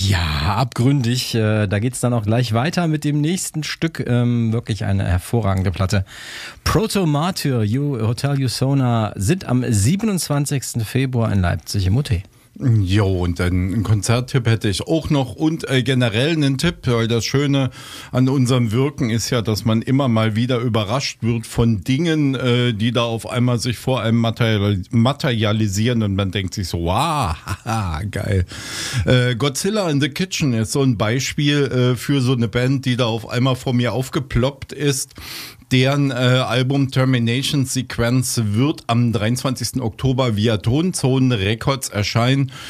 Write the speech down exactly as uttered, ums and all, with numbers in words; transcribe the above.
Ja, abgründig. Äh, da geht's dann auch gleich weiter mit dem nächsten Stück. Ähm, wirklich eine hervorragende Platte. Proto Martyr, you, Hotel Usona sind am siebenundzwanzigsten Februar in Leipzig im U T. Jo, und dann einen Konzerttipp hätte ich auch noch und äh, generell einen Tipp, weil das Schöne an unserem Wirken ist ja, dass man immer mal wieder überrascht wird von Dingen, äh, die da auf einmal sich vor einem material- materialisieren und man denkt sich so, wow, haha, geil. Äh, Godzilla in the Kitchen ist so ein Beispiel äh, für so eine Band, die da auf einmal vor mir aufgeploppt ist. Deren äh, Album Termination Sequence wird am dreiundzwanzigsten Oktober via Tonzone Records erscheinen.